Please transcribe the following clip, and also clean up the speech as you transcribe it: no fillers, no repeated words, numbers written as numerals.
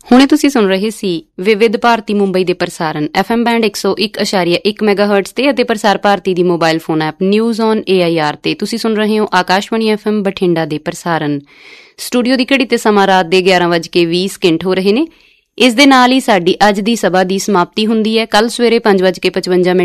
ਹੁਣੇ ਤੁਸੀਂ ਸੁਣ ਰਹੇ ਸੀ ਵਿਵਿਧ ਭਾਰਤੀ ਮੁੰਬਈ ਦੇ ਪ੍ਰਸਾਰਣ FM ਬੈਂਡ 101.1 ਮੈਗਾਹਰਟਜ਼ ਤੇ ਅਤੇ ਪ੍ਰਸਾਰ ਭਾਰਤੀ ਦੀ mobile phone app news on AIR ਤੇ। ਤੁਸੀਂ ਸੁਣ ਰਹੇ ਹੋ ਆਕਾਸ਼ਵਾਣੀ FM ਬਠਿੰਡਾ ਦੇ ਪ੍ਰਸਾਰਣ। ਸਟੂਡੀਓ ਦੀ ਘੜੀ ਤੇ ਸਮਾਂ ਰਾਤ ਦੇ 11:20 ਹੋ ਰਹੇ ਨੇ। ਇਸ ਦੇ ਨਾਲ ਹੀ ਸਾਡੀ ਅੱਜ ਦੀ ਸਭਾ ਦੀ ਸਮਾਪਤੀ ਹੁੰਦੀ ਹੈ। ਕੱਲ੍ਹ ਸਵੇਰੇ 5:55